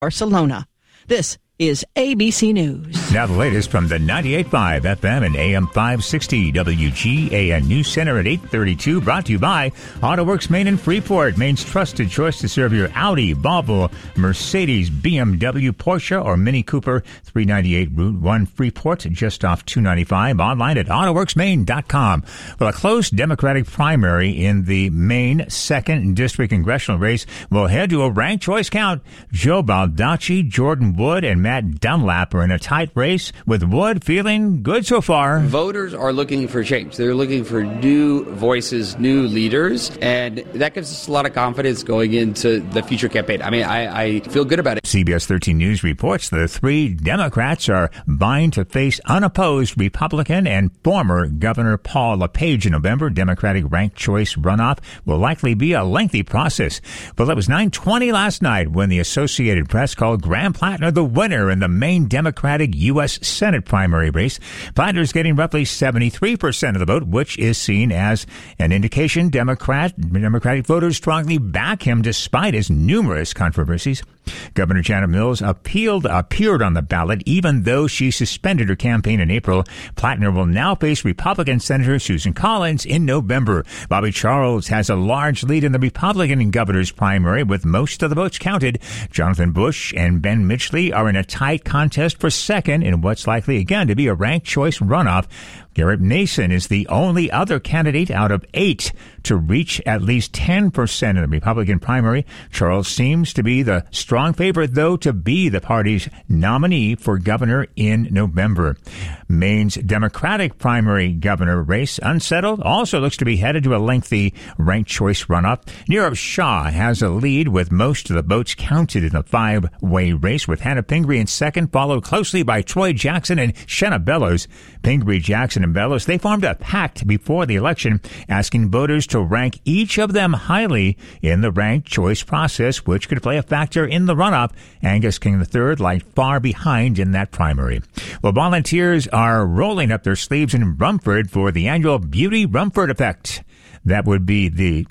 Barcelona. This is ABC News. Now the latest from the 98.5 FM and AM 560 WGAN News Center at 8:32, brought to you by AutoWorks Maine and Freeport, Maine's trusted choice to serve your Audi, Volvo, Mercedes, BMW, Porsche, or Mini Cooper. 398 Route 1 Freeport, just off 295. Online at AutoWorksMaine.com. Well, a close Democratic primary in the Maine 2nd District congressional race will head to a ranked choice count. Joe Baldacci, Jordan Wood, and Matt Dunlap are in a tight race, with Wood feeling good so far. Voters are looking for change. They're looking for new voices, new leaders, and that gives us a lot of confidence going into the future campaign. I mean, I feel good about it. CBS 13 News reports the three Democrats are vying to face unopposed Republican and former Governor Paul LePage in November. Democratic ranked choice runoff will likely be a lengthy process. Well, it was 9:20 last night when the Associated Press called Graham Plattner the winner in the Maine Democratic U.S. Senate primary race. Plattner's getting roughly 73% of the vote, which is seen as an indication Democratic voters strongly back him despite his numerous controversies. Governor Janet Mills appeared on the ballot, even though she suspended her campaign in April. Plattner will now face Republican Senator Susan Collins in November. Bobby Charles has a large lead in the Republican governor's primary, with most of the votes counted. Jonathan Bush and Ben Mitchley are in a tight contest for second in what's likely again to be a ranked choice runoff. Garrett Nason is the only other candidate out of 8 to reach at least 10% in the Republican primary. Charles seems to be the strong favorite, though, to be the party's nominee for governor in November. Maine's Democratic primary governor race, unsettled, also looks to be headed to a lengthy ranked choice runoff. Nirav Shah has a lead with most of the votes counted in the 5-way race, with Hannah Pingree in second, followed closely by Troy Jackson and Shenna Bellows. Pingree, Jackson, and Bellows, they formed a pact before the election, asking voters to rank each of them highly in the ranked choice process, which could play a factor in the runoff. Angus King III lagged far behind in that primary. Well, volunteers are rolling up their sleeves in Rumford for the annual Beauty Rumford Effect. That would be the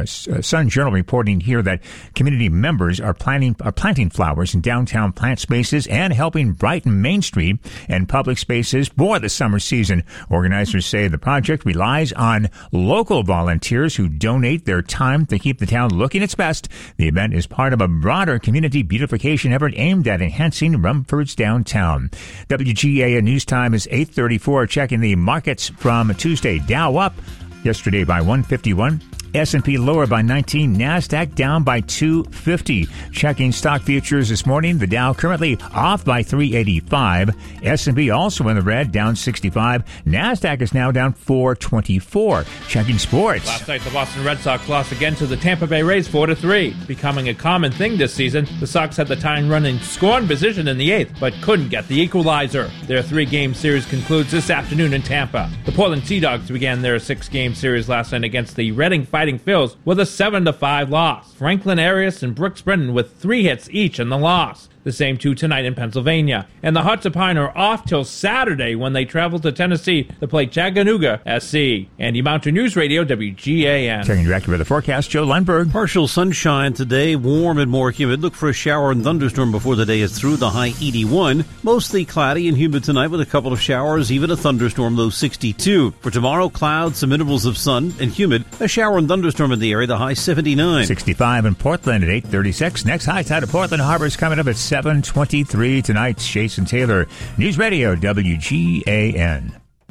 Sun Journal reporting here that community members are planting flowers in downtown plant spaces and helping brighten Main Street and public spaces for the summer season. Organizers say the project relies on local volunteers who donate their time to keep the town looking its best. The event is part of a broader community beautification effort aimed at enhancing Rumford's downtown. WGAN News Time is 8:34. Checking the markets from Tuesday. Dow up yesterday by 151. S&P lower by 19. NASDAQ down by 250. Checking stock futures this morning. The Dow currently off by 385. S&P also in the red, down 65. NASDAQ is now down 424. Checking sports. Last night, the Boston Red Sox lost again to the Tampa Bay Rays 4-3. Becoming a common thing this season, the Sox had the tying-running scoring position in the 8th, but couldn't get the equalizer. Their 3-game series concludes this afternoon in Tampa. The Portland Sea Dogs began their 6-game series last night against the Reading Fighting Phils with a 7-5 loss. Franklin Arias and Brooks Brennan with 3 hits each in the loss. The same 2 tonight in Pennsylvania. And the Hearts of Pine are off till Saturday when they travel to Tennessee to play Chattanooga SC. Andy Mountain News Radio, WGAN. Checking director with the forecast, Joe Lundberg. Partial sunshine today, warm and more humid. Look for a shower and thunderstorm before the day is through, the high 81. Mostly cloudy and humid tonight with a couple of showers, even a thunderstorm, low 62. For tomorrow, clouds, some intervals of sun and humid. A shower and thunderstorm in the area, the high 79. 65 in Portland at 8:36. Next high tide of Portland Harbor is coming up at 7:23 tonight. Jason Taylor, News Radio, WGAN.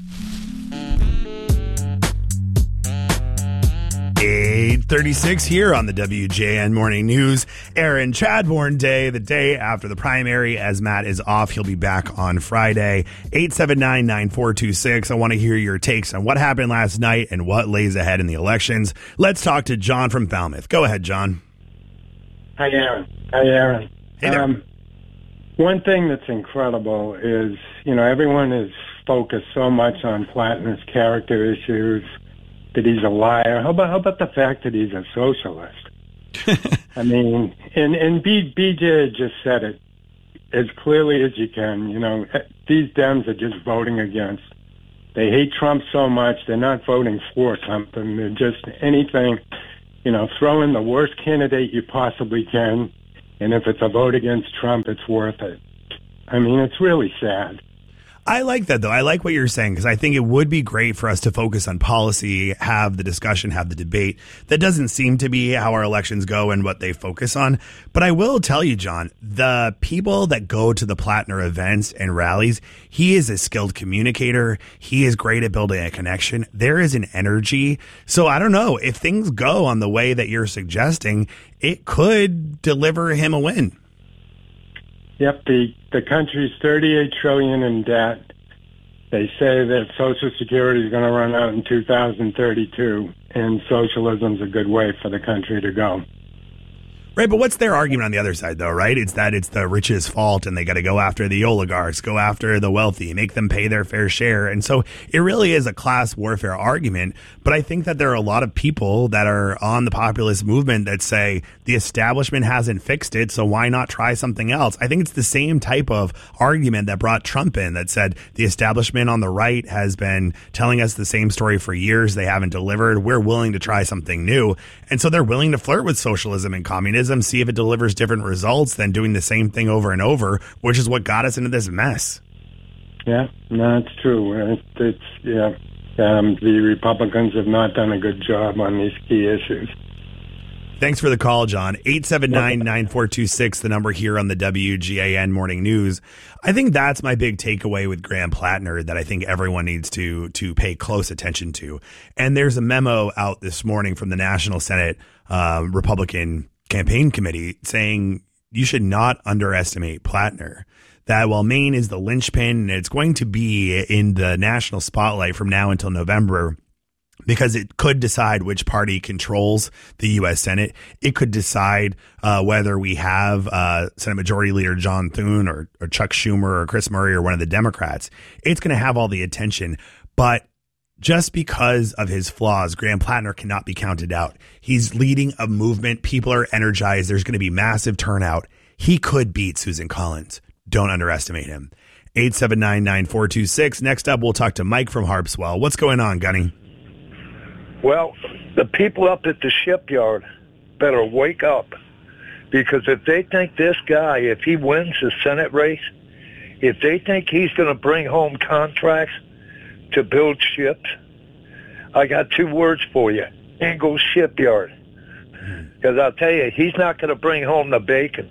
8:36 here on the WJN Morning News. Aaron Chadbourne Day, the day after the primary, as Matt is off. He'll be back on Friday. 879-9426. I want to hear your takes on what happened last night and what lays ahead in the elections. Let's talk to John from Falmouth. Go ahead, John. Hi, Aaron. Hey there. One thing that's incredible is, everyone is focused so much on Plattner's character issues, that he's a liar. How about the fact that he's a socialist? I mean, and BJ just said it as clearly as you can. These Dems are just voting against. They hate Trump so much, they're not voting for something. They're just anything, throw in the worst candidate you possibly can, And if it's a vote against Trump, it's worth it. I mean, it's really sad. I like that, though. I like what you're saying, because I think it would be great for us to focus on policy, have the discussion, have the debate. That doesn't seem to be how our elections go and what they focus on. But I will tell you, John, the people that go to the Plattner events and rallies, he is a skilled communicator. He is great at building a connection. There is an energy. So I don't know, if things go on the way that you're suggesting, it could deliver him a win. Yep, the country's $38 trillion in debt. They say that Social Security is going to run out in 2032, and socialism's a good way for the country to go. Right, but what's their argument on the other side, though, right? It's that it's the rich's fault, and they got to go after the oligarchs, go after the wealthy, make them pay their fair share. And so it really is a class warfare argument. But I think that there are a lot of people that are on the populist movement that say the establishment hasn't fixed it, so why not try something else? I think it's the same type of argument that brought Trump in, that said the establishment on the right has been telling us the same story for years. They haven't delivered. We're willing to try something new. And so they're willing to flirt with socialism and communism, see if it delivers different results than doing the same thing over and over, which is what got us into this mess. Yeah, no, it's true. The Republicans have not done a good job on these key issues. Thanks for the call, John. 879-9426, the number here on the WGAN Morning News. I think that's my big takeaway with Graham Plattner that I think everyone needs to pay close attention to. And there's a memo out this morning from the National Senate Republican Campaign Committee saying you should not underestimate Plattner. That while Maine is the linchpin and it's going to be in the national spotlight from now until November, because it could decide which party controls the U.S. Senate. It could decide whether we have Senate Majority Leader John Thune or Chuck Schumer or Chris Murray or one of the Democrats. It's going to have all the attention. But just because of his flaws, Graham Plattner cannot be counted out. He's leading a movement. People are energized. There's going to be massive turnout. He could beat Susan Collins. Don't underestimate him. 879-9426. Next up, we'll talk to Mike from Harpswell. What's going on, Gunny? Well, the people up at the shipyard better wake up, because if they think this guy, if he wins the Senate race, if they think he's going to bring home contracts to build ships, I got two words for you: Ingalls Shipyard. Because I'll tell you, he's not going to bring home the bacon.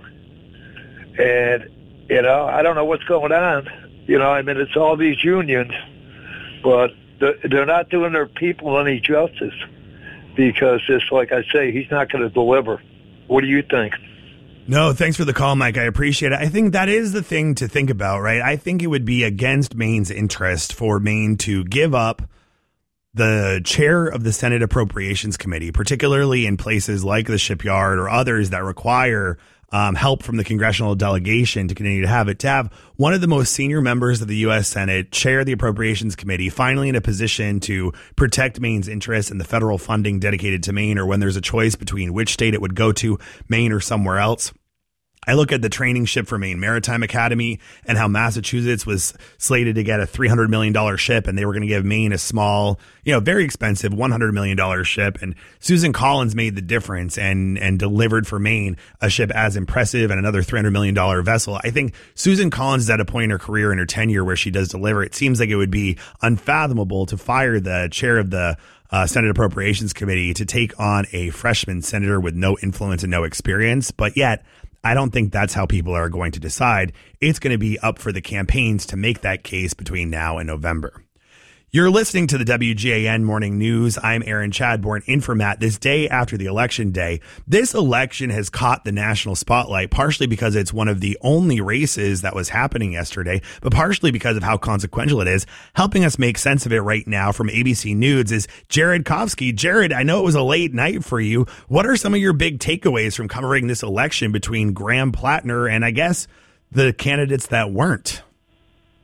And, I don't know what's going on. It's all these unions, but they're not doing their people any justice, because just like I say, he's not going to deliver. What do you think? No, thanks for the call, Mike. I appreciate it. I think that is the thing to think about, right? I think it would be against Maine's interest for Maine to give up the chair of the Senate Appropriations Committee, particularly in places like the shipyard or others that require help from the congressional delegation to continue to have one of the most senior members of the U.S. Senate chair the Appropriations Committee, finally in a position to protect Maine's interests and the federal funding dedicated to Maine, or when there's a choice between which state it would go to, Maine or somewhere else. I look at the training ship for Maine Maritime Academy and how Massachusetts was slated to get a $300 million ship, and they were going to give Maine a small, very expensive $100 million ship. And Susan Collins made the difference and delivered for Maine a ship as impressive and another $300 million vessel. I think Susan Collins is at a point in her career, in her tenure, where she does deliver. It seems like it would be unfathomable to fire the chair of the Senate Appropriations Committee to take on a freshman senator with no influence and no experience. But yet, I don't think that's how people are going to decide. It's going to be up for the campaigns to make that case between now and November. You're listening to the WGAN Morning News. I'm Aaron Chadbourne, in for Matt. This day after the election day, this election has caught the national spotlight, partially because it's one of the only races that was happening yesterday, but partially because of how consequential it is. Helping us make sense of it right now from ABC News is Jared Kofsky. Jared, I know it was a late night for you. What are some of your big takeaways from covering this election between Graham Plattner and, I guess, the candidates that weren't?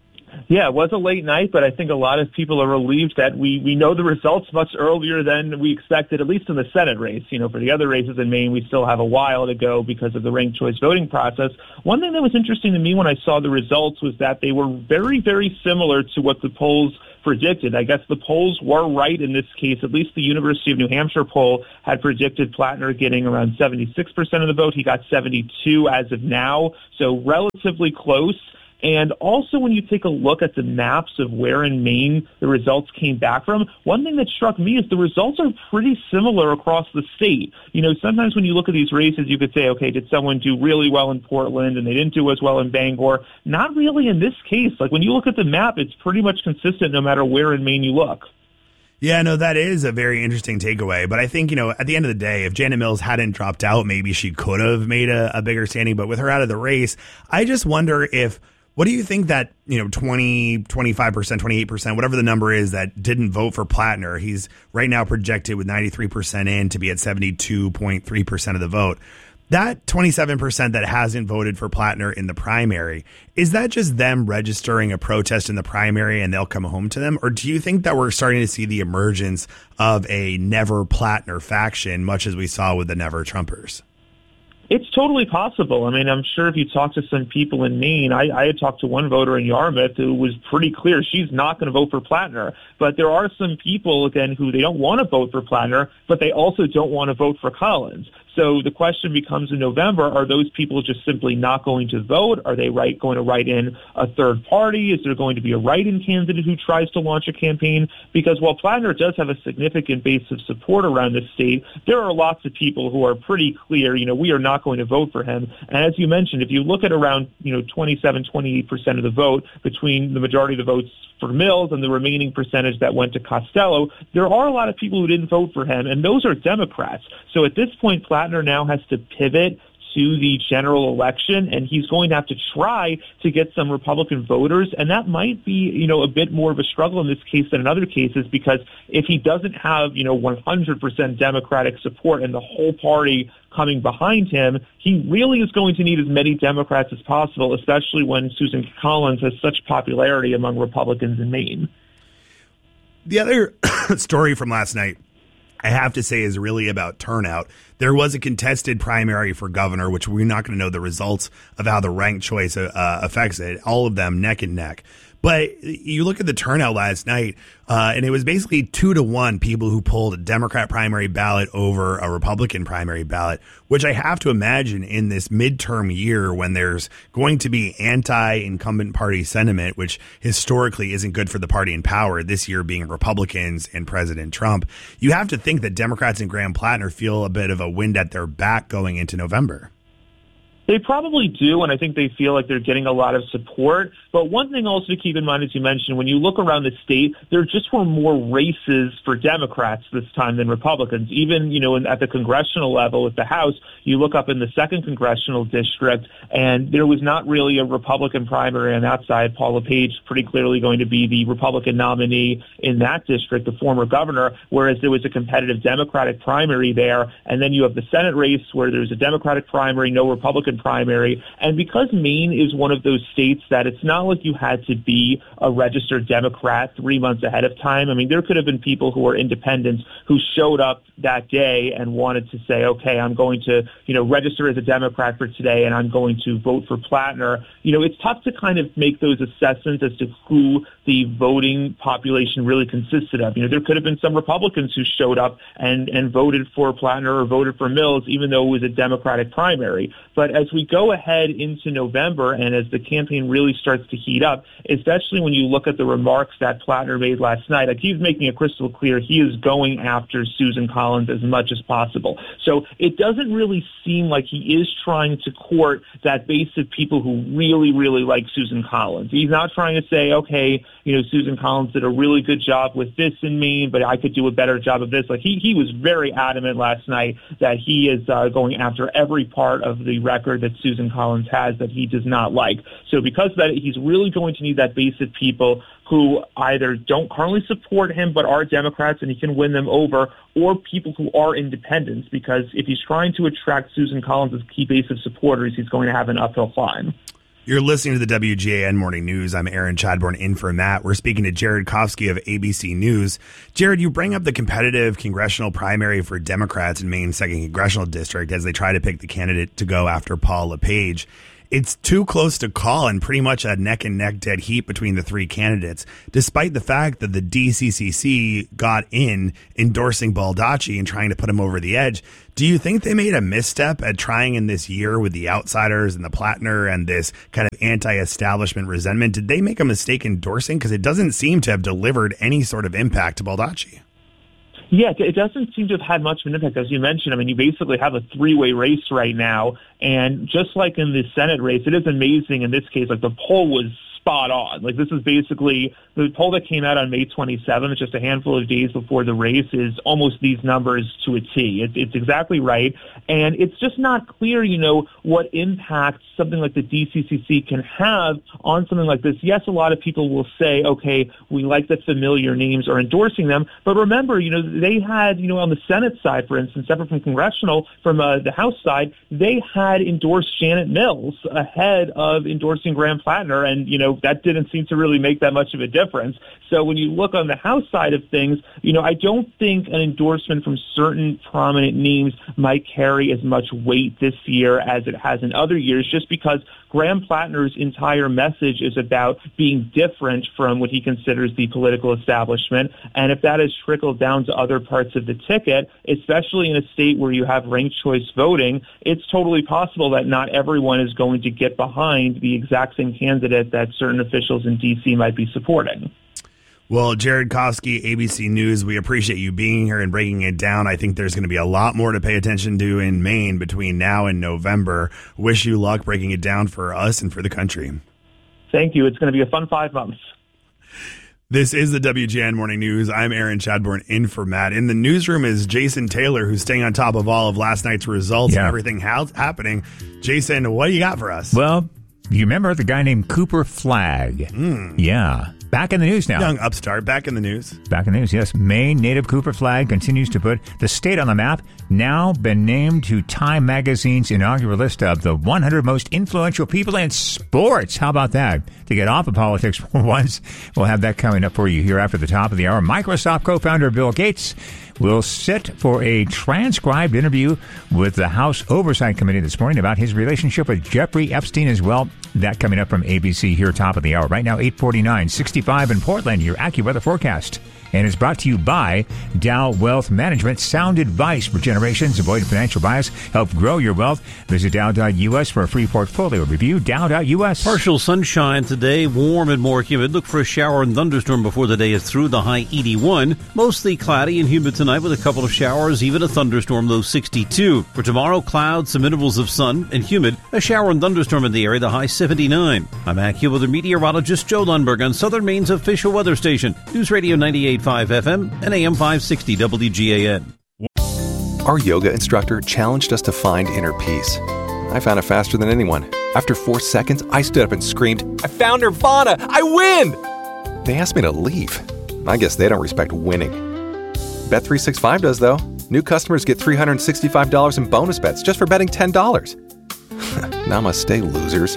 Yeah, it was a late night, but I think a lot of people are relieved that we know the results much earlier than we expected, at least in the Senate race. You know, for the other races in Maine, we still have a while to go because of the ranked choice voting process. One thing that was interesting to me when I saw the results was that they were very, very similar to what the polls predicted. I guess the polls were right in this case. At least the University of New Hampshire poll had predicted Plattner getting around 76% of the vote. He got 72 as of now, so relatively close. And also when you take a look at the maps of where in Maine the results came back from, one thing that struck me is the results are pretty similar across the state. You know, sometimes when you look at these races, you could say, okay, did someone do really well in Portland and they didn't do as well in Bangor? Not really in this case. Like when you look at the map, it's pretty much consistent no matter where in Maine you look. Yeah, no, that is a very interesting takeaway. But I think, you know, at the end of the day, if Janet Mills hadn't dropped out, maybe she could have made a bigger standing. But with her out of the race, I just wonder what do you think that, 20, 25%, 28%, whatever the number is that didn't vote for Plattner? He's right now projected with 93% in to be at 72.3% of the vote. That 27% that hasn't voted for Plattner in the primary, is that just them registering a protest in the primary and they'll come home to them? Or do you think that we're starting to see the emergence of a never Plattner faction, much as we saw with the never Trumpers? It's totally possible. I mean, I'm sure if you talk to some people in Maine, I had talked to one voter in Yarmouth who was pretty clear she's not going to vote for Plattner. But there are some people, again, who they don't want to vote for Plattner, but they also don't want to vote for Collins. So the question becomes in November, are those people just simply not going to vote? Are they going to write in a third party? Is there going to be a write-in candidate who tries to launch a campaign? Because while Plattner does have a significant base of support around the state, there are lots of people who are pretty clear, we are not going to vote for him. And as you mentioned, if you look at around, 27, 28% of the vote between the majority of the votes for Mills and the remaining percentage that went to Costello, there are a lot of people who didn't vote for him, and those are Democrats. So at this point, Plattner now has to pivot to the general election, and he's going to have to try to get some Republican voters, and that might be, a bit more of a struggle in this case than in other cases, because if he doesn't have, 100% Democratic support and the whole party coming behind him, he really is going to need as many Democrats as possible, especially when Susan Collins has such popularity among Republicans in Maine. The other story from last night, I have to say, is really about turnout. There was a contested primary for governor, which we're not going to know the results of how the ranked choice affects it. All of them neck and neck. But you look at the turnout last night, and it was basically 2-1 people who pulled a Democrat primary ballot over a Republican primary ballot, which I have to imagine in this midterm year when there's going to be anti-incumbent party sentiment, which historically isn't good for the party in power, this year being Republicans and President Trump, you have to think that Democrats and Graham Plattner feel a bit of a wind at their back going into November. They probably do, and I think they feel like they're getting a lot of support. But one thing also to keep in mind, as you mentioned, when you look around the state, there just were more races for Democrats this time than Republicans. Even, at the congressional level with the House, you look up in the 2nd congressional district, and there was not really a Republican primary on that side. Paul LePage pretty clearly going to be the Republican nominee in that district, the former governor, whereas there was a competitive Democratic primary there. And then you have the Senate race where there's a Democratic primary, no Republican primary. And because Maine is one of those states that it's not like you had to be a registered Democrat 3 months ahead of time. I mean, there could have been people who were independents who showed up that day and wanted to say, okay, I'm going to, register as a Democrat for today and I'm going to vote for Plattner. It's tough to kind of make those assessments as to who the voting population really consisted of. There could have been some Republicans who showed up and voted for Plattner or voted for Mills, even though it was a Democratic primary. But as we go ahead into November and as the campaign really starts to heat up, especially when you look at the remarks that Plattner made last night, like he's making it crystal clear he is going after Susan Collins as much as possible. So it doesn't really seem like he is trying to court that base of people who really, really like Susan Collins. He's not trying to say, okay, Susan Collins did a really good job with this in Maine, but I could do a better job of this. Like he was very adamant last night that he is going after every part of the record that Susan Collins has that he does not like. So because of that, he's really going to need that base of people who either don't currently support him but are Democrats and he can win them over, or people who are independents, because if he's trying to attract Susan Collins' key base of supporters, he's going to have an uphill climb. You're listening to the WGAN Morning News. I'm Aaron Chadbourne in for Matt. We're speaking to Jared Kofsky of ABC News. Jared, you bring up the competitive congressional primary for Democrats in Maine's 2nd Congressional District as they try to pick the candidate to go after Paul LePage. It's too close to call and pretty much a neck-and-neck dead heat between the three candidates, despite the fact that the DCCC got in endorsing Baldacci and trying to put him over the edge. Do you think they made a misstep at trying in this year with the outsiders and the Plattner and this kind of anti-establishment resentment? Did they make a mistake endorsing? Because it doesn't seem to have delivered any sort of impact to Baldacci. Yeah, it doesn't seem to have had much of an impact. As you mentioned, I mean, you basically have a three-way race right now. And just like in the Senate race, it is amazing in this case, like the poll was spot on. Like this is basically the poll that came out on May 27th, just a handful of days before the race, is almost these numbers to a T. It's exactly right. And it's just not clear, what impact something like the DCCC can have on something like this. Yes, a lot of people will say, okay, we like that familiar names are endorsing them. But remember, they had, on the Senate side, for instance, separate from congressional, from the House side, they had endorsed Janet Mills ahead of endorsing Graham Plattner. And, that didn't seem to really make that much of a difference. So when you look on the House side of things, I don't think an endorsement from certain prominent names might carry as much weight this year as it has in other years, just because Graham Plattner's entire message is about being different from what he considers the political establishment. And if that has trickled down to other parts of the ticket, especially in a state where you have ranked choice voting, it's totally possible that not everyone is going to get behind the exact same candidate that certain officials in D.C. might be supporting. Well, Jared Kofsky, ABC News, we appreciate you being here and breaking it down. I think there's going to be a lot more to pay attention to in Maine between now and November. Wish you luck breaking it down for us and for the country. Thank you. It's going to be a fun 5 months. This is the WGN Morning News. I'm Aaron Chadbourne in for Matt. In the newsroom is Jason Taylor, who's staying on top of all of last night's results and everything happening. Jason, what do you got for us? Well, you remember the guy named Cooper Flagg? Yeah. Back in the news now. Young upstart, back in the news. Back in the news, yes. Maine native Cooper Flagg continues to put the state on the map, now been named to Time Magazine's inaugural list of the 100 most influential people in sports. How about that? To get off of politics for once, we'll have that coming up for you here after the top of the hour. Microsoft co-founder Bill Gates will sit for a transcribed interview with the House Oversight Committee this morning about his relationship with Jeffrey Epstein as well. That coming up from ABC here, top of the hour. Right now, 8:49, 65 in Portland, your AccuWeather forecast. And is brought to you by Dow Wealth Management. Sound advice for generations. Avoid financial bias. Help grow your wealth. Visit Dow.us for a free portfolio review. Dow.us. Partial sunshine today. Warm and more humid. Look for a shower and thunderstorm before the day is through. The high 81. Mostly cloudy and humid tonight with a couple of showers. Even a thunderstorm, low 62. For tomorrow, clouds, some intervals of sun and humid. A shower and thunderstorm in the area. The high 79. I'm AccuWeather meteorologist Joe Lundberg on Southern Maine's official weather station. News Radio 98.5 FM and AM 560 WGAN. Our yoga instructor challenged us to find inner peace. I found it faster than anyone. After 4 seconds, I stood up and screamed, "I found Nirvana! I win!" They asked me to leave. I guess they don't respect winning. Bet365 does, though. New customers get $365 in bonus bets just for betting $10. Namaste, losers.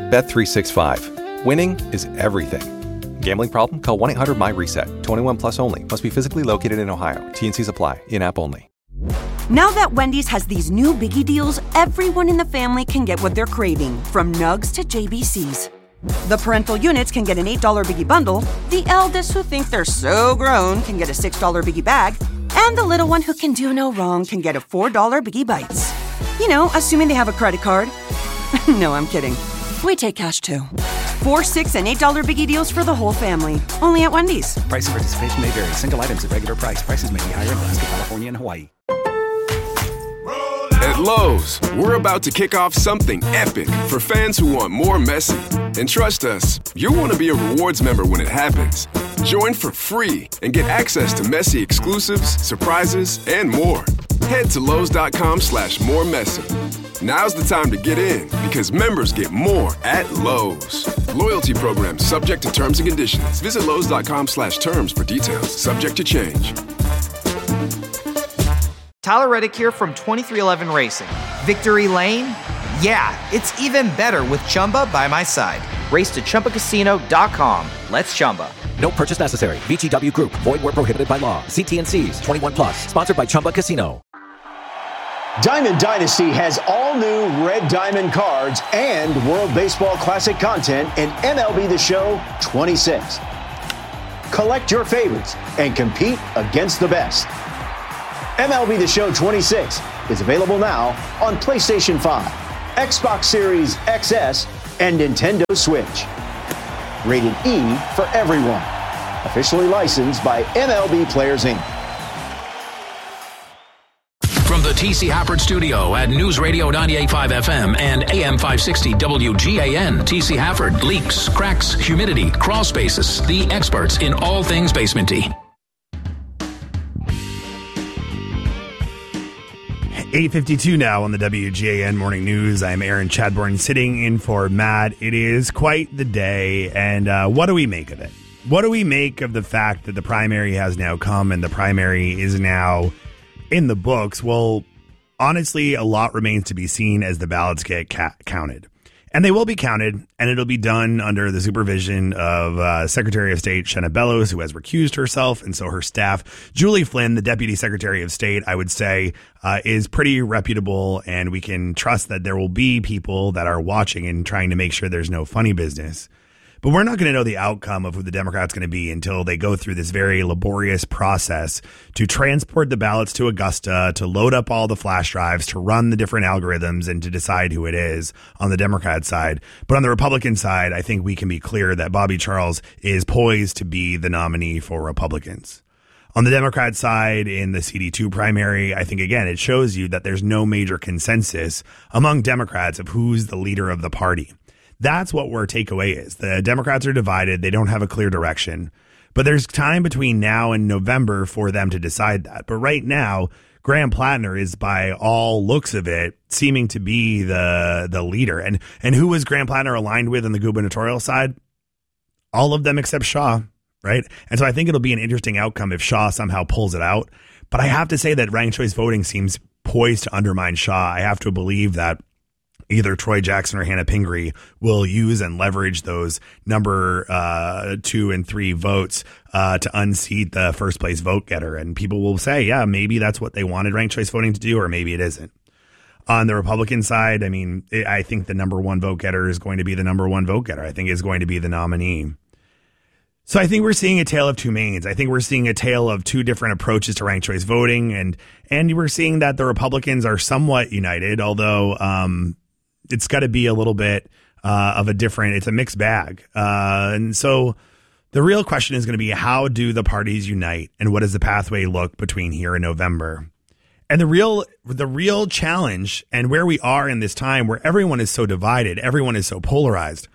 Bet365. Winning is everything. Gambling problem? Call 1-800-MY-RESET. 21 plus only. Must be physically located in Ohio. T&Cs apply. In-app only. Now that Wendy's has these new biggie deals, everyone in the family can get what they're craving, from nugs to JBCs. The parental units can get an $8 biggie bundle, the eldest who think they're so grown can get a $6 biggie bag, and the little one who can do no wrong can get a $4 biggie bites. You know, assuming they have a credit card. No, I'm kidding. We take cash too. 4, 6, and $8 biggie deals for the whole family. Only at Wendy's. Price and participation may vary. Single items at regular price. Prices may be higher in Alaska, California, and Hawaii. At Lowe's, we're about to kick off something epic for fans who want more Messi. And trust us, you'll want to be a rewards member when it happens. Join for free and get access to Messi exclusives, surprises, and more. Head to Lowe's.com/moremessy. Now's the time to get in because members get more at Lowe's. Loyalty program subject to terms and conditions. Visit Lowe's.com/terms for details. Subject to change. Tyler Reddick here from 2311 Racing. Victory Lane? Yeah, it's even better with Chumba by my side. Race to ChumbaCasino.com. Let's Chumba. No purchase necessary. VGW Group. Void where prohibited by law. See T&Cs. 21 plus. Sponsored by Chumba Casino. Diamond Dynasty has all new Red Diamond cards and World Baseball Classic content in MLB The Show 26. Collect your favorites and compete against the best. MLB The Show 26 is available now on PlayStation 5, Xbox Series XS, and Nintendo Switch. Rated E for everyone. Officially licensed by MLB Players Inc. From the T.C. Hafford Studio at News Radio 98.5 FM and AM 560 WGAN, T.C. Hafford leaks, cracks, humidity, crawl spaces, the experts in all things basementy. 8:52 now on the WGAN Morning News. I'm Aaron Chadbourne sitting in for Matt. It is quite the day, and what do we make of it? What do we make of the fact that the primary has now come and the primary is now in the books? Well, honestly, a lot remains to be seen as the ballots get counted. And they will be counted, and it'll be done under the supervision of Secretary of State Shenna Bellows, who has recused herself, and so her staff. Julie Flynn, the Deputy Secretary of State, I would say, is pretty reputable, and we can trust that there will be people that are watching and trying to make sure there's no funny business. But we're not going to know the outcome of who the Democrat's going to be until they go through this very laborious process to transport the ballots to Augusta, to load up all the flash drives, to run the different algorithms, and to decide who it is on the Democrat side. But on the Republican side, I think we can be clear that Bobby Charles is poised to be the nominee for Republicans. On the Democrat side, in the CD2 primary, I think, again, it shows you that there's no major consensus among Democrats of who's the leader of the party. That's what our takeaway is. The Democrats are divided. They don't have a clear direction. But there's time between now and November for them to decide that. But right now, Graham Plattner is, by all looks of it, seeming to be the leader. And who was Graham Plattner aligned with on the gubernatorial side? All of them except Shaw, right? And so I think it'll be an interesting outcome if Shaw somehow pulls it out. But I have to say that ranked choice voting seems poised to undermine Shaw. I have to believe that either Troy Jackson or Hannah Pingree will use and leverage those number 2 and 3 votes to unseat the first place vote getter. And people will say, yeah, maybe that's what they wanted ranked choice voting to do, or maybe it isn't. On the Republican side, I mean, I think the number 1 vote getter is going to be the number 1 vote getter. I think is going to be the nominee. So I think we're seeing a tale of two mains. I think we're seeing a tale of two different approaches to ranked choice voting. And we're seeing that the Republicans are somewhat united, although it's got to be a little bit of it's a mixed bag. And so the real question is going to be, how do the parties unite, and what does the pathway look between here and November? And the real challenge, and where we are in this time where everyone is so divided, everyone is so polarized,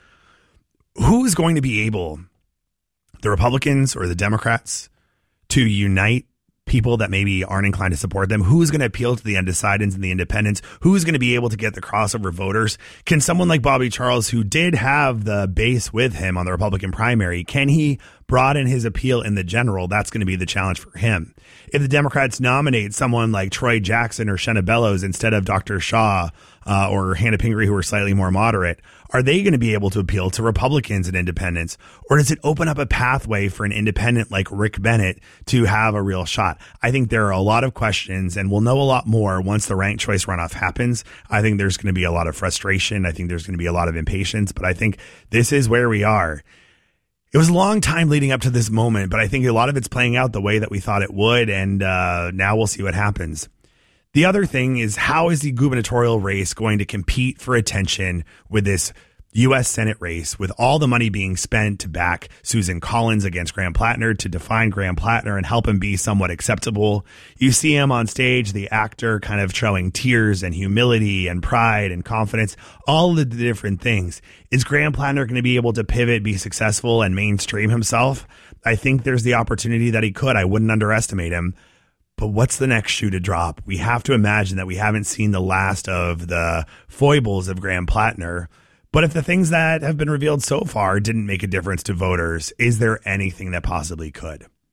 who is going to be able, the Republicans or the Democrats, to unite people that maybe aren't inclined to support them? Who's going to appeal to the undecideds and the independents? Who's going to be able to get the crossover voters? Can someone like Bobby Charles, who did have the base with him on the Republican primary, can he broaden his appeal in the general? That's going to be the challenge for him. If the Democrats nominate someone like Troy Jackson or Shenna Bellows instead of Dr. Shaw or Hannah Pingree, who are slightly more moderate, are they going to be able to appeal to Republicans and independents? Or does it open up a pathway for an independent like Rick Bennett to have a real shot? I think there are a lot of questions, and we'll know a lot more once the ranked choice runoff happens. I think there's going to be a lot of frustration. I think there's going to be a lot of impatience, but I think this is where we are. It was a long time leading up to this moment, but I think a lot of it's playing out the way that we thought it would, and now we'll see what happens. The other thing is, how is the gubernatorial race going to compete for attention with this U.S. Senate race, with all the money being spent to back Susan Collins against Graham Plattner, to define Graham Plattner and help him be somewhat acceptable? You see him on stage, the actor, kind of showing tears and humility and pride and confidence, all of the different things. Is Graham Plattner going to be able to pivot, be successful, and mainstream himself? I think there's the opportunity that he could. I wouldn't underestimate him. But what's the next shoe to drop? We have to imagine that we haven't seen the last of the foibles of Graham Plattner. But if the things that have been revealed so far didn't make a difference to voters, is there anything that possibly could?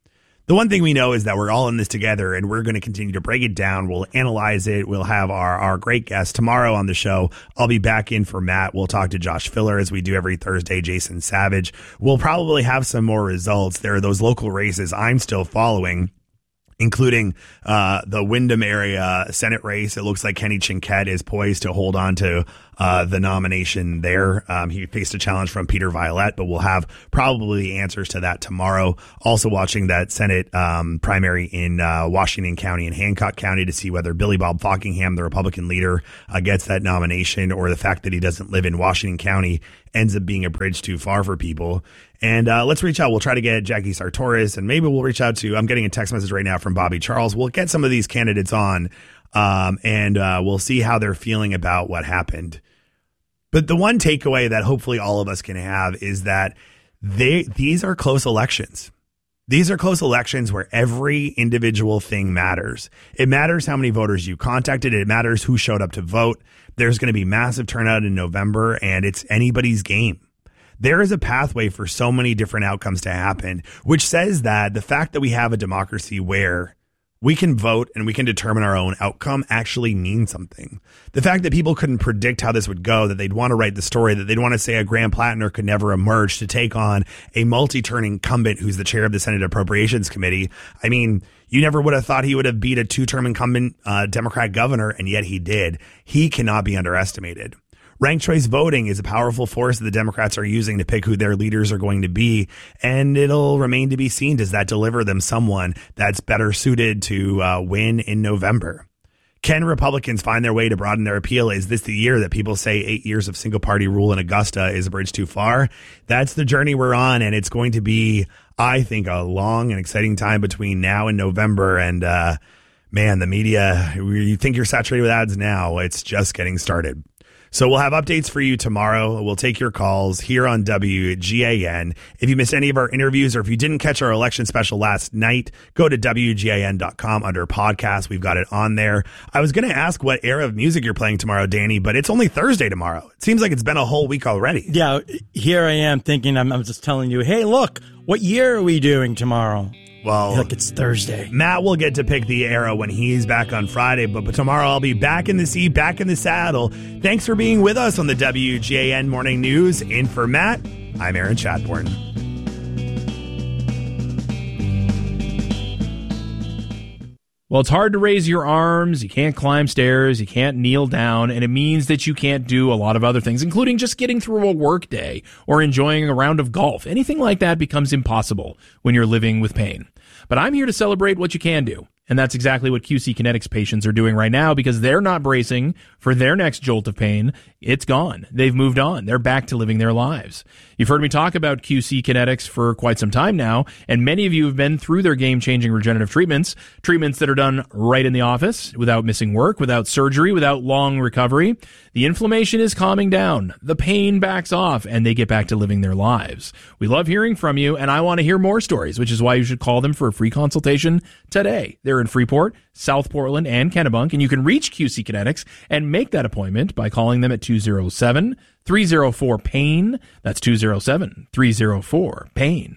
The one thing we know is that we're all in this together, and we're going to continue to break it down. We'll analyze it. We'll have our great guest tomorrow on the show. I'll be back in for Matt. We'll talk to Josh Filler as we do every Thursday, Jason Savage. We'll probably have some more results. There are those local races I'm still following, including the Windham area Senate race. It looks like Kenny Chinquette is poised to hold on to the nomination there. He faced a challenge from Peter Violette, but we'll have probably answers to that tomorrow. Also watching that Senate primary in Washington County and Hancock County to see whether Billy Bob Fockingham, the Republican leader, gets that nomination, or the fact that he doesn't live in Washington County ends up being a bridge too far for people. And let's reach out. We'll try to get Jackie Sartoris, and maybe we'll reach out to, I'm getting a text message right now from Bobby Charles. We'll get some of these candidates on, and we'll see how they're feeling about what happened. But the one takeaway that hopefully all of us can have is that these are close elections. These are close elections where every individual thing matters. It matters how many voters you contacted. It matters who showed up to vote. There's going to be massive turnout in November, and it's anybody's game. There is a pathway for so many different outcomes to happen, which says that the fact that we have a democracy where we can vote and we can determine our own outcome actually means something. The fact that people couldn't predict how this would go, that they'd want to write the story, that they'd want to say a Graham Plattner could never emerge to take on a multi-term incumbent who's the chair of the Senate Appropriations Committee. I mean, you never would have thought he would have beat a two-term incumbent Democrat governor, and yet he did. He cannot be underestimated. Ranked choice voting is a powerful force that the Democrats are using to pick who their leaders are going to be, and it'll remain to be seen. Does that deliver them someone that's better suited to win in November? Can Republicans find their way to broaden their appeal? Is this the year that people say 8 years of single-party rule in Augusta is a bridge too far? That's the journey we're on, and it's going to be, I think, a long and exciting time between now and November. And, man, the media, you think you're saturated with ads now. It's just getting started. So we'll have updates for you tomorrow. We'll take your calls here on WGAN. If you missed any of our interviews or if you didn't catch our election special last night, go to WGAN.com under podcast. We've got it on there. I was going to ask what era of music you're playing tomorrow, Danny, but it's only Thursday tomorrow. It seems like it's been a whole week already. Yeah, here I am thinking, I'm just telling you, hey, look, what year are we doing tomorrow? Well, look, it's Thursday. Matt will get to pick the era when he's back on Friday, but tomorrow I'll be back in the seat, back in the saddle. Thanks for being with us on the WGAN Morning News. In for Matt, I'm Aaron Chadbourne. Well, it's hard to raise your arms, you can't climb stairs, you can't kneel down, and it means that you can't do a lot of other things, including just getting through a work day or enjoying a round of golf. Anything like that becomes impossible when you're living with pain. But I'm here to celebrate what you can do. And that's exactly what QC Kinetics patients are doing right now, because they're not bracing for their next jolt of pain. It's gone. They've moved on. They're back to living their lives. You've heard me talk about QC Kinetics for quite some time now, and many of you have been through their game-changing regenerative treatments that are done right in the office, without missing work, without surgery, without long recovery. The inflammation is calming down, the pain backs off, and they get back to living their lives. We love hearing from you, and I want to hear more stories, which is why you should call them for a free consultation today. They're in Freeport, South Portland, and Kennebunk, and you can reach QC Kinetics and make that appointment by calling them at 207-304-PAIN. That's 207-304-PAIN.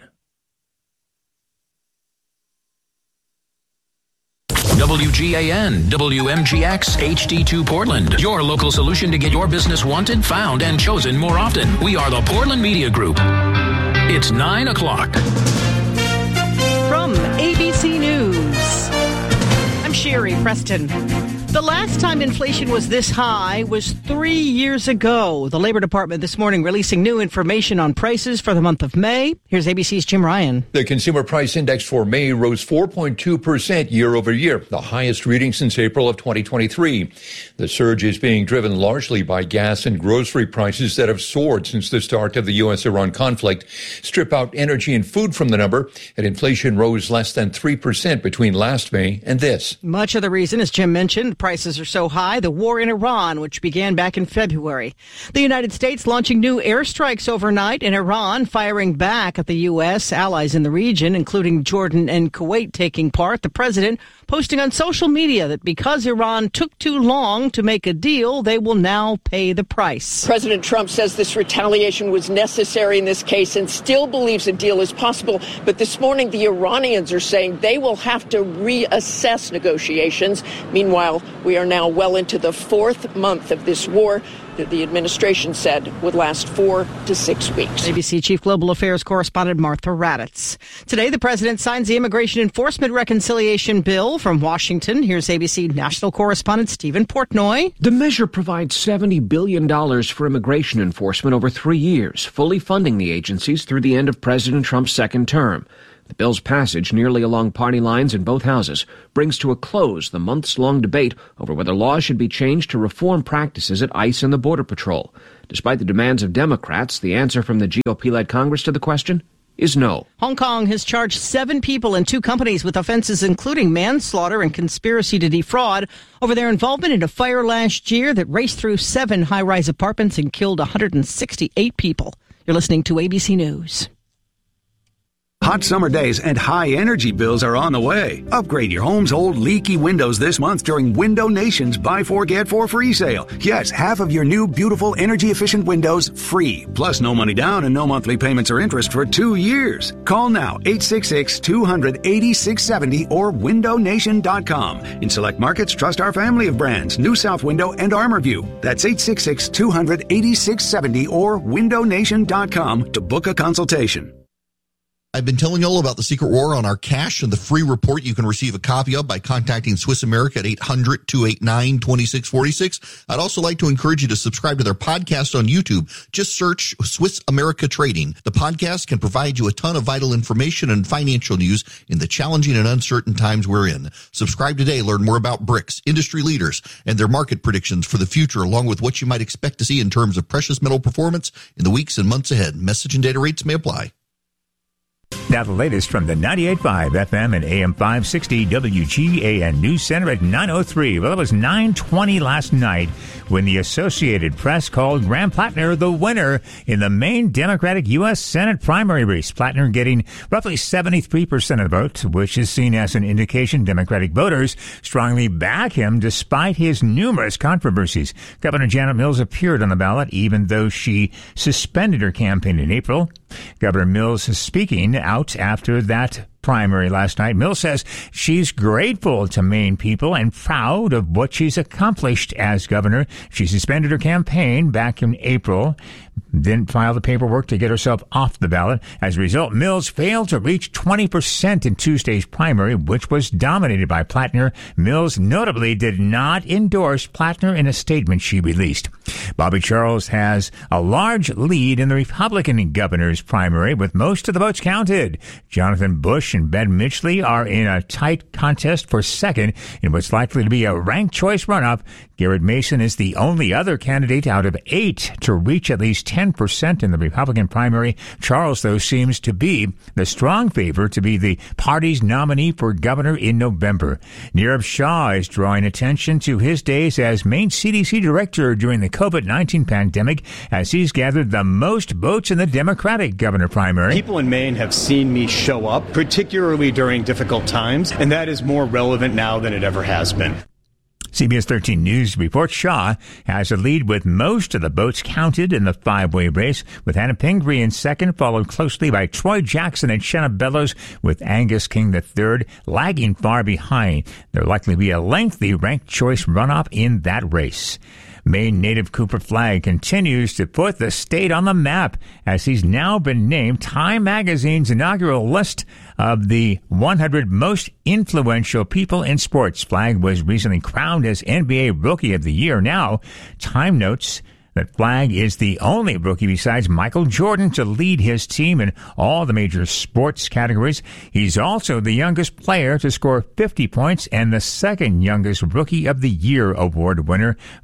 WGAN, WMGX, HD2 Portland. Your local solution to get your business wanted, found, and chosen more often. We are the Portland Media Group. It's 9 o'clock. From ABC News, I'm Sherry Preston. The last time inflation was this high was 3 years ago. The Labor Department this morning releasing new information on prices for the month of May. Here's ABC's Jim Ryan. The Consumer Price Index for May rose 4.2% year over year, the highest reading since April of 2023. The surge is being driven largely by gas and grocery prices that have soared since the start of the U.S.-Iran conflict. Strip out energy and food from the number, and inflation rose less than 3% between last May and this. Much of the reason, as Jim mentioned, prices are so high, the war in Iran, which began back in February. The United States launching new airstrikes overnight in Iran, firing back at the U.S. allies in the region, including Jordan and Kuwait taking part. The president posting on social media that because Iran took too long to make a deal, they will now pay the price. President Trump says this retaliation was necessary in this case and still believes a deal is possible. But this morning, the Iranians are saying they will have to reassess negotiations. Meanwhile, we are now well into the fourth month of this war that the administration said would last 4 to 6 weeks. ABC Chief Global Affairs Correspondent Martha Raddatz. Today, the president signs the Immigration Enforcement Reconciliation Bill. From Washington, here's ABC National Correspondent Stephen Portnoy. The measure provides $70 billion for immigration enforcement over 3 years, fully funding the agencies through the end of President Trump's second term. The bill's passage, nearly along party lines in both houses, brings to a close the months-long debate over whether laws should be changed to reform practices at ICE and the Border Patrol. Despite the demands of Democrats, the answer from the GOP-led Congress to the question is no. Hong Kong has charged 7 people and 2 companies with offenses including manslaughter and conspiracy to defraud over their involvement in a fire last year that raced through 7 high-rise apartments and killed 168 people. You're listening to ABC News. Hot summer days and high energy bills are on the way. Upgrade your home's old leaky windows this month during Window Nation's Buy 4 Get 4 free sale. Yes, half of your new beautiful energy efficient windows free. Plus no money down and no monthly payments or interest for 2 years. Call now 866-200-8670 or windownation.com. In select markets, trust our family of brands, New South Window and ArmorView. That's 866-200-8670 or windownation.com to book a consultation. I've been telling you all about the Secret War on our cash and the free report you can receive a copy of by contacting Swiss America at 800-289-2646. I'd also like to encourage you to subscribe to their podcast on YouTube. Just search Swiss America Trading. The podcast can provide you a ton of vital information and financial news in the challenging and uncertain times we're in. Subscribe today. Learn more about BRICS, industry leaders, and their market predictions for the future, along with what you might expect to see in terms of precious metal performance in the weeks and months ahead. Message and data rates may apply. Now the latest from the 98.5 FM and AM 560 WGAN News Center at 9:03. Well, it was 9:20 last night when the Associated Press called Graham Plattner the winner in the main Democratic U.S. Senate primary race. Plattner getting roughly 73% of the vote, which is seen as an indication Democratic voters strongly back him despite his numerous controversies. Governor Janet Mills appeared on the ballot even though she suspended her campaign in April. Governor Mills is speaking out after that primary last night. Mills says she's grateful to Maine people and proud of what she's accomplished as governor. She suspended her campaign back in April, didn't file the paperwork to get herself off the ballot. As a result, Mills failed to reach 20% in Tuesday's primary, which was dominated by Plattner. Mills notably did not endorse Plattner in a statement she released. Bobby Charles has a large lead in the Republican governor's primary with most of the votes counted. Jonathan Bush and Ben Mitchley are in a tight contest for second in what's likely to be a ranked choice runoff. Garrett Mason is the only other candidate out of 8 to reach at least 10% in the Republican primary. Charles, though, seems to be the strong favorite to be the party's nominee for governor in November. Nirav Shah is drawing attention to his days as Maine CDC director during the COVID-19 pandemic as he's gathered the most votes in the Democratic governor primary. People in Maine have seen me show up, particularly during difficult times, and that is more relevant now than it ever has been. CBS 13 News reports Shaw has a lead with most of the votes counted in the 5-way race, with Hannah Pingree in second, followed closely by Troy Jackson and Shanna Bellows, with Angus King III lagging far behind. There'll likely be a lengthy ranked choice runoff in that race. Maine native Cooper Flagg continues to put the state on the map as he's now been named Time Magazine's inaugural list of the 100 most influential people in sports. Flagg was recently crowned as NBA Rookie of the Year. Now, Time notes that Flagg is the only rookie besides Michael Jordan to lead his team in all the major sports categories. He's also the youngest player to score 50 points and the second youngest Rookie of the Year award winner.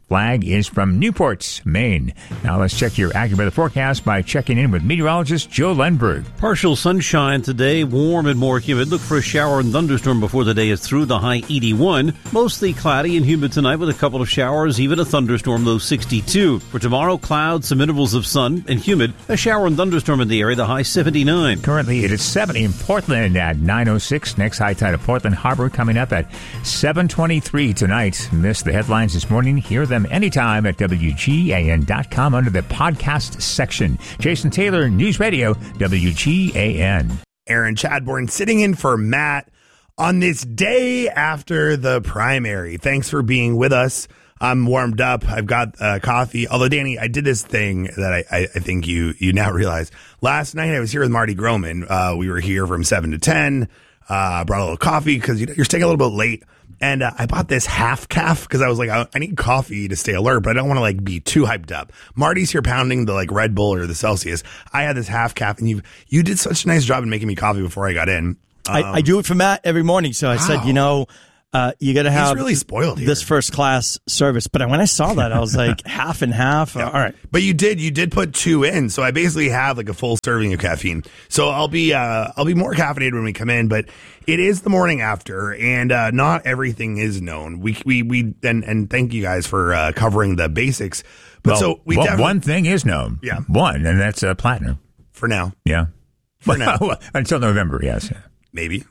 flag is from Newport, Maine. Now let's check your AccuWeather forecast by checking in with meteorologist Joe Lundberg. Partial sunshine today, warm and more humid. Look for a shower and thunderstorm before the day is through, the high 81. Mostly cloudy and humid tonight with a couple of showers, even a thunderstorm, low 62. For tomorrow, clouds, some intervals of sun and humid. A shower and thunderstorm in the area, the high 79. Currently, it is 70 in Portland at 9:06. Next high tide of Portland Harbor coming up at 7:23 tonight. Missed the headlines this morning? Hear them anytime at WGAN.com under the podcast section. Jason Taylor, News Radio, WGAN. Aaron Chadbourne sitting in for Matt on this day after the primary. Thanks for being with us. I'm warmed up. I've got coffee. Although, Danny, I did this thing that I think you now realize. Last night, I was here with Marty Groman. We were here from 7 to 10. Brought a little coffee because you're staying a little bit late. And I bought this half calf because I was like, I need coffee to stay alert, but I don't want to be too hyped up. Marty's here pounding the Red Bull or the Celsius. I had this half calf, and you did such a nice job in making me coffee before I got in. I do it for Matt every morning. So I said, you got to have really spoiled here. This first class service. But when I saw that, I was like, half and half. Yeah. All right. But you did put 2 in. So I basically have a full serving of caffeine. So I'll be more caffeinated when we come in, but it is the morning after, and not everything is known. And thank you guys for covering the basics. But one thing is known. Yeah. One, and that's platinum. For now. Yeah. For now. Until November, yes. Maybe.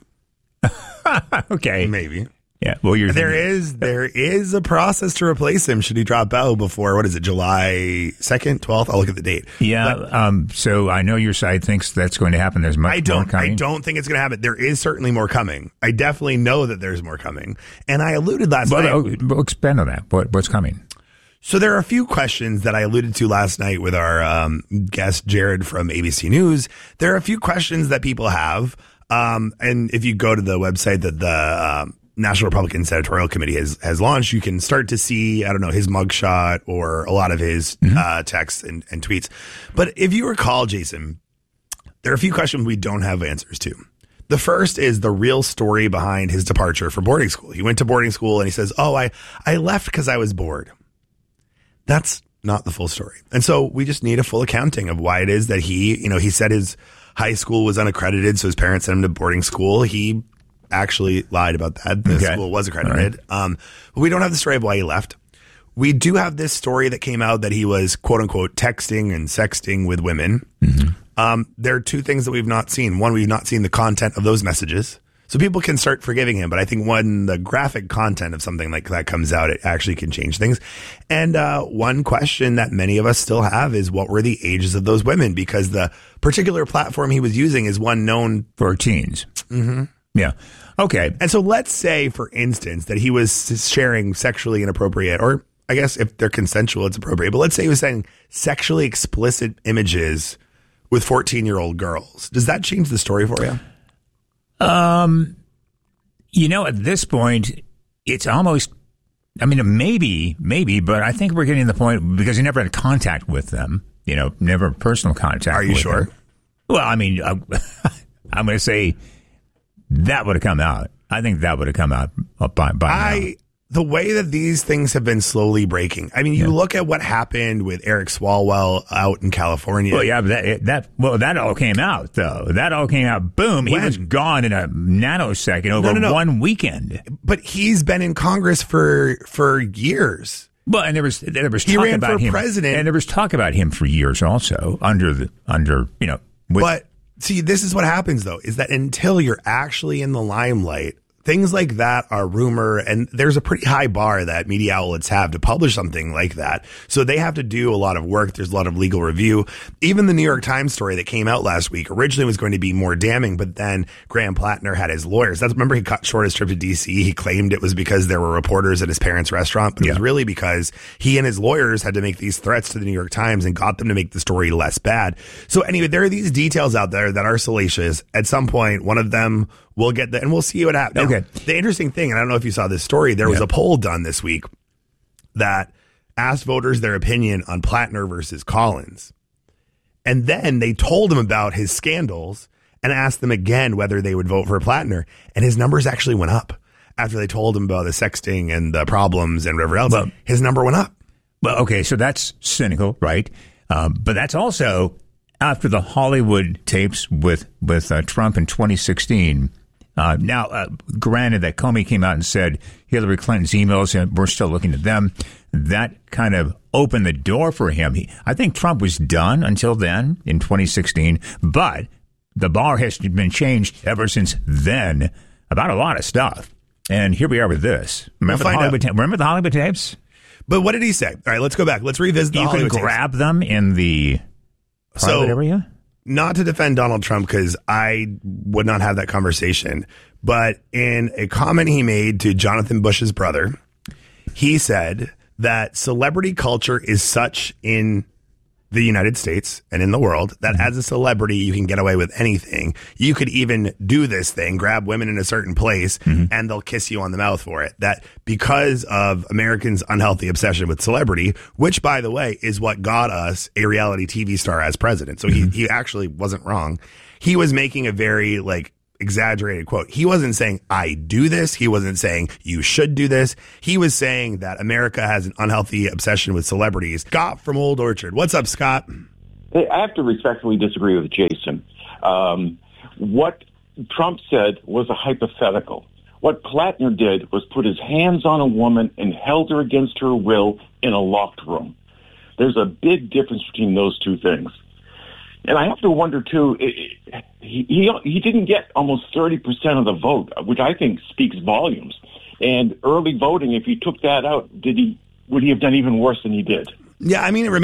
Okay. Maybe. Yeah. Well, there is a process to replace him should he drop out before, July 2nd, 12th? I'll look at the date. Yeah. So I know your side thinks that's going to happen. There's much more coming. I don't think it's going to happen. There is certainly more coming. I definitely know that there's more coming. And I alluded last night. Expand on that. What's coming? So there are a few questions that I alluded to last night with our guest, Jared from ABC News. There are a few questions that people have. And if you go to the website that the National Republican Senatorial Committee has launched, you can start to see, his mugshot or a lot of his texts and tweets. But if you recall, Jason, there are a few questions we don't have answers to. The first is the real story behind his departure from boarding school. He went to boarding school and he says, I left because I was bored. That's not the full story. And so we just need a full accounting of why it is that he said his high school was unaccredited, so his parents sent him to boarding school. He actually lied about that. The school was accredited. Right. But we don't have the story of why he left. We do have this story that came out that he was, quote unquote, texting and sexting with women. Mm-hmm. There are 2 things that we've not seen. One, we've not seen the content of those messages. So people can start forgiving him. But I think when the graphic content of something like that comes out, it actually can change things. And one question that many of us still have is, what were the ages of those women? Because the particular platform he was using is one known for teens. Mm-hmm. Yeah. Okay. And so let's say, for instance, that he was sharing sexually inappropriate, or I guess if they're consensual, it's appropriate. But let's say he was saying sexually explicit images with 14-year-old girls. Does that change the story for you? At this point, it's almost, maybe, but I think we're getting to the point, because he never had contact with them, never personal contact. Are you sure? Them. Well, I'm going to say that would have come out. I think that would have come out by now. The way that these things have been slowly breaking. You look at what happened with Eric Swalwell out in California. Well, yeah, but that all came out, though. That all came out. Boom. He was gone in a nanosecond over one weekend. But he's been in Congress for years. Well, and there was he talk ran about for him, president, and there was talk about him for years also But see, this is what happens though, is that until you're actually in the limelight, things like that are rumor, and there's a pretty high bar that media outlets have to publish something like that. So they have to do a lot of work. There's a lot of legal review. Even the New York Times story that came out last week originally was going to be more damning, but then Graham Plattner had his lawyers. Remember, he cut short his trip to D.C. He claimed it was because there were reporters at his parents' restaurant, but it was really because he and his lawyers had to make these threats to the New York Times and got them to make the story less bad. So anyway, there are these details out there that are salacious. At some point, one of them will get and we'll see what happens. Okay. The interesting thing, and I don't know if you saw this story, there was a poll done this week that asked voters their opinion on Plattner versus Collins. And then they told him about his scandals and asked them again whether they would vote for Plattner. And his numbers actually went up after they told him about the sexting and the problems and whatever else. His number went up. Well, okay, so that's cynical, right? But that's also after the Hollywood tapes with Trump in 2016. Now, granted that Comey came out and said Hillary Clinton's emails, and we're still looking at them. That kind of opened the door for him. I think Trump was done until then in 2016, but the bar has been changed ever since then about a lot of stuff. And here we are with this. Remember the Hollywood tapes? But what did he say? All right, let's go back. Let's revisit the Hollywood tapes. You can grab them in the private area? Not to defend Donald Trump, because I would not have that conversation, but in a comment he made to Jonathan Bush's brother, he said that celebrity culture is such in the United States and in the world that as a celebrity, you can get away with anything. You could even do this thing, grab women in a certain place, and they'll kiss you on the mouth for it. That because of Americans' unhealthy obsession with celebrity, which, by the way, is what got us a reality TV star as president. So he actually wasn't wrong. He was making a very exaggerated quote. He wasn't saying, I do this. He wasn't saying, you should do this. He was saying that America has an unhealthy obsession with celebrities. Scott from Old Orchard. What's up, Scott? Hey, I have to respectfully disagree with Jason. What Trump said was a hypothetical. What Plattner did was put his hands on a woman and held her against her will in a locked room. There's a big difference between those two things. And I have to wonder, too, he didn't get almost 30% of the vote, which I think speaks volumes. And early voting, if he took that out, would he have done even worse than he did? Yeah, I mean, it remains